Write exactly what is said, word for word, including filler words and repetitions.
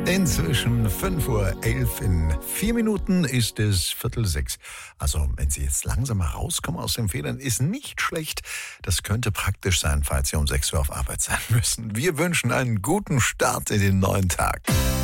Inzwischen fünf Uhr elf, in vier Minuten ist es Viertel sechs. Also wenn Sie jetzt langsam mal rauskommen aus den Federn, ist nicht schlecht. Das könnte praktisch sein, falls Sie um sechs Uhr auf Arbeit sein müssen. Wir wünschen einen guten Start in den neuen Tag.